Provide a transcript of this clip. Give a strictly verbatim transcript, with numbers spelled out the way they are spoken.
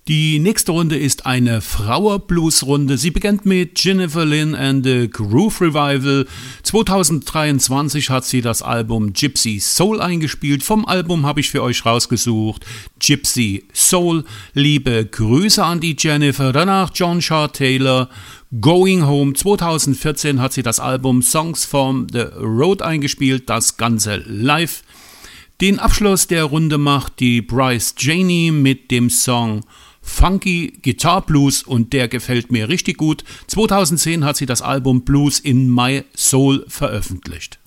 Die nächste Runde ist eine Frauer-Blues-Runde. Sie beginnt mit Jennifer Lynn and the Groove Revival. zwanzig dreiundzwanzig hat sie das Album Gypsy Soul eingespielt. Vom Album habe ich für euch rausgesucht Gypsy Soul. Liebe Grüße an die Jennifer. Danach John Shaw Taylor. Going Home. zwanzig vierzehn hat sie das Album Songs from the Road eingespielt. Das Ganze live. Den Abschluss der Runde macht die Bryce Janey mit dem Song Funky Guitar Blues und der gefällt mir richtig gut. zwanzig zehn hat sie das Album Blues in My Soul veröffentlicht.